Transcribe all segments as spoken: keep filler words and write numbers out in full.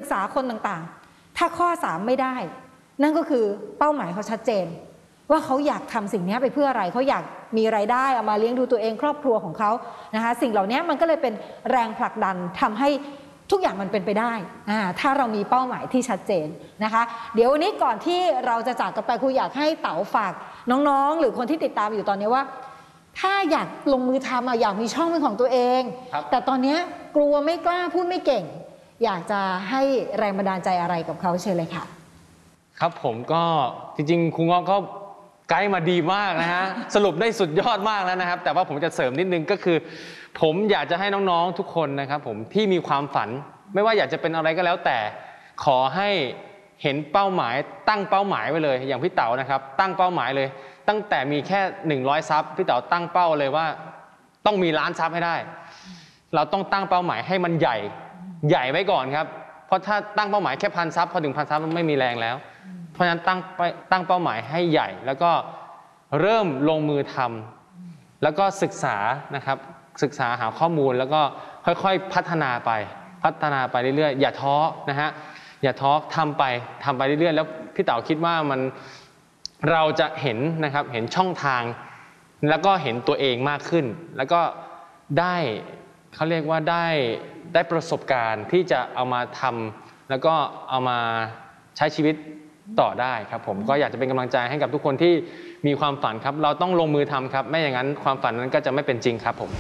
ษาคนต่างๆถ้าข้อสามไม่ได้นั่นก็คือเป้าหมายเขาชัดเจนว่าเขาอยากทำสิ่งนี้ไปเพื่ออะไรเขาอยากมีรายได้เอามาเลี้ยงดูตัวเองครอบครัวของเขานะคะสิ่งเหล่านี้มันก็เลยเป็นแรงผลักดันทำให้ทุกอย่างมันเป็นไปได้ถ้าเรามีเป้าหมายที่ชัดเจนนะคะเดี๋ยววันนี้ก่อนที่เราจะจากกันไปครูอยากให้เต๋าฝากน้องๆหรือคนที่ติดตามอยู่ตอนนี้ว่าถ้าอยากลงมือทำอยากมีช่องเป็นของตัวเองแต่ตอนนี้กลัวไม่กล้าพูดไม่เก่งอยากจะให้แรงบันดาลใจอะไรกับเขาเชิญเลยค่ะครับผมก็จริงๆครูเงาะก็ไกด์มาดีมากนะฮะสรุปได้สุดยอดมากแล้วนะครับแต่ว่าผมจะเสริมนิดนึงก็คือผมอยากจะให้น้องๆทุกคนนะครับผมที่มีความฝันไม่ว่าอยากจะเป็นอะไรก็แล้วแต่ขอให้เห็นเป้าหมายตั้งเป้าหมายไว้เลยอย่างพี่เต๋านะครับตั้งเป้าหมายเลยตั้งแต่มีแค่หนึ่งร้อยซับพี่เต๋าตั้งเป้าเลยว่าต้องมีล้านซับให้ได้เราต้องตั้งเป้าหมายให้มันใหญ่ใหญ่ไว้ก่อนครับเพราะถ้าตั้งเป้าหมายแค่พันซับพอถึงพันซับมันไม่มีแรงแล้วเพราะฉะนั้นตั้งตั้งเป้าหมายให้ใหญ่แล้วก็เริ่มลงมือทำแล้วก็ศึกษานะครับศึกษาหาข้อมูลแล้วก็ค่อยๆพัฒนาไปพัฒนาไปเรื่อยๆอย่าท้อนะฮะอย่าท้อทำไปทำไปเรื่อยๆแล้วพี่เต๋าคิดว่ามันเราจะเห็นนะครับเห็นช่องทางแล้วก็เห็นตัวเองมากขึ้นแล้วก็ได้เขาเรียกว่าได้ได้ประสบการณ์ที่จะเอามาทำแล้วก็เอามาใช้ชีวิตต่อได้ครับผมก็อยากจะเป็นกำลังใจให้กับทุกคนที่มีความฝันครับเราต้องลงมือทำครับไม่อย่างนั้นความฝันนั้นก็จะไม่เป็นจริงครับผม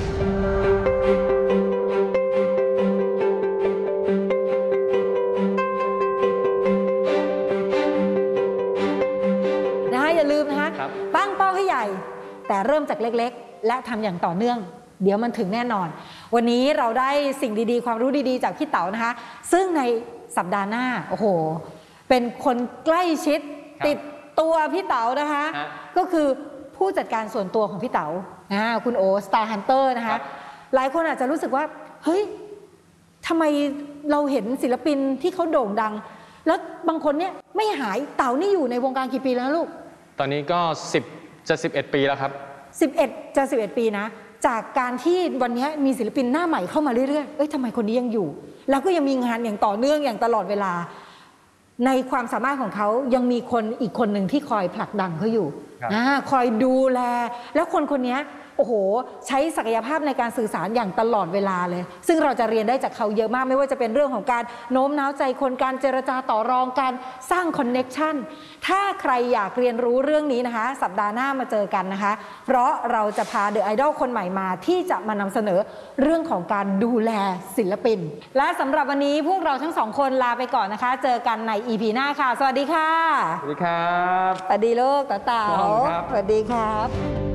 นะคะอย่าลืมนะคะตั้งเป้าให้ใหญ่แต่เริ่มจากเล็กๆและทำอย่างต่อเนื่องเดี๋ยวมันถึงแน่นอนวันนี้เราได้สิ่งดีๆความรู้ดีๆจากพี่เต๋านะคะซึ่งในสัปดาห์หน้าโอ้โหเป็นคนใกล้ชิดติดตัวพี่เต๋านะคะก็คือผู้จัดการส่วนตัวของพี่เต๋าคุณโอสตาร์ฮันเตอร์นะคะหลายคนอาจจะรู้สึกว่าเฮ้ยทำไมเราเห็นศิลปินที่เขาโด่งดังแล้วบางคนเนี่ยไม่หายเต๋านี่อยู่ในวงการกี่ปีแล้วลูกตอนนี้ก็สิบจะสิบเอ็ดปีแล้วครับสิบเอ็ดจะสิบเอ็ดปีนะจากการที่วันนี้มีศิลปินหน้าใหม่เข้ามาเรื่อยๆเอ้ยทำไมคนนี้ยังอยู่แล้วก็ยังมีงานอย่างต่อเนื่องอย่างตลอดเวลาในความสามารถของเขายังมีคนอีกคนหนึ่งที่คอยผลักดันเขาอยู่นะคอยดูแลแล้วคนคนนี้โอ้โหใช้ศักยภาพในการสื่อสารอย่างตลอดเวลาเลยซึ่งเราจะเรียนได้จากเขาเยอะมากไม่ว่าจะเป็นเรื่องของการโน้มน้าวใจคนการเจรจาต่อรองการสร้างคอนเน็กชันถ้าใครอยากเรียนรู้เรื่องนี้นะคะสัปดาห์หน้ามาเจอกันนะคะเพราะเราจะพาเดอะไอดอลคนใหม่มาที่จะมานำเสนอเรื่องของการดูแลศิลปินและสำหรับวันนี้พวกเราทั้งสองคนลาไปก่อนนะคะเจอกันใน อี พี หน้าค่ะสวัสดีค่ะสวัสดีครับสวัสดีลูกเต๋าสวัสดีครับ